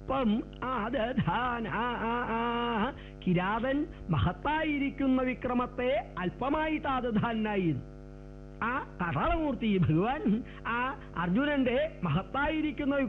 അല്പം കിരാതൻ മഹത്തായിരിക്കുന്ന വിക്രമത്തെ അല്പമായിട്ട് ആദധാനായിരുന്നു. ആ കഥാളമൂർത്തി ഭഗവാൻ ആ അർജുനന്റെ മഹത്തായിരിക്കുന്ന